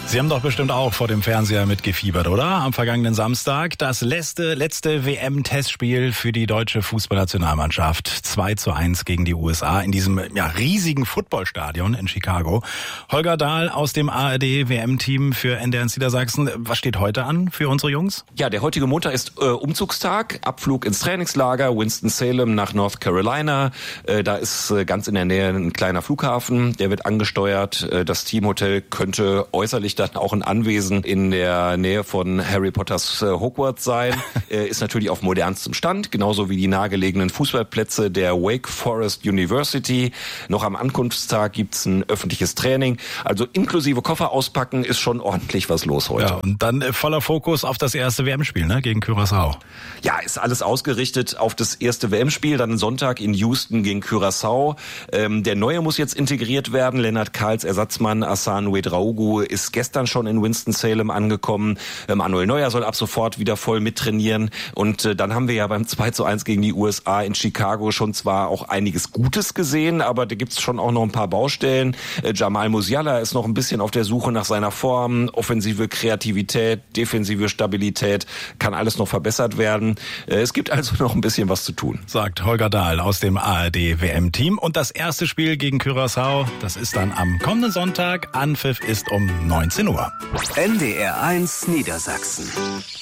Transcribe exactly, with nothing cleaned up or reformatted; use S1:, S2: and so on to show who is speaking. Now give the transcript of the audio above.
S1: Sie haben doch bestimmt auch vor dem Fernseher mitgefiebert, oder? Am vergangenen Samstag das letzte, letzte W M-Testspiel für die deutsche Fußballnationalmannschaft. zwei zu eins gegen die U S A in diesem ja, riesigen Footballstadion in Chicago. Holger Dahl aus dem A R D-W M-Team für N D R Niedersachsen. Was steht heute an für unsere Jungs?
S2: Ja, der heutige Montag ist äh, Umzugstag. Abflug ins Trainingslager Winston-Salem nach North Carolina. Äh, da ist äh, ganz in der Nähe ein kleiner Flughafen. Der wird angesteuert. Äh, das Teamhotel könnte äußerlich dann auch ein Anwesen in der Nähe von Harry Potters äh, Hogwarts sein. äh, ist natürlich auf modernstem Stand, genauso wie die nahegelegenen Fußballplätze der Wake Forest University. Noch am Ankunftstag gibt's ein öffentliches Training. Also inklusive Koffer auspacken ist schon ordentlich was los heute.
S1: Ja, und dann äh, voller Fokus auf das erste W M-Spiel, ne, gegen Curaçao.
S2: Ja, ist alles ausgerichtet auf das erste W M-Spiel, dann Sonntag in Houston gegen Curaçao. Ähm, der Neue muss jetzt integriert werden. Lennart Kahls Ersatzmann Hassan Ouedraogo ist gestern schon in Winston-Salem angekommen. Ähm, Manuel Neuer soll ab sofort wieder voll mittrainieren. Und äh, dann haben wir ja beim zwei zu eins gegen die U S A in Chicago schon zwar auch einiges Gutes gesehen, aber da gibt's schon auch noch ein paar Baustellen. Äh, Jamal Musiala ist noch ein bisschen auf der Suche nach seiner Form. Offensive Kreativität, defensive Stabilität, kann alles noch verbessert werden. Äh, es gibt also noch ein bisschen was zu tun.
S1: Sagt Holger Dahl aus dem A R D-W M-Team. Und das erste Spiel gegen Curaçao, das ist dann am kommenden Sonntag. Anpfiff ist um neunzehn Uhr.
S3: N D R eins Niedersachsen.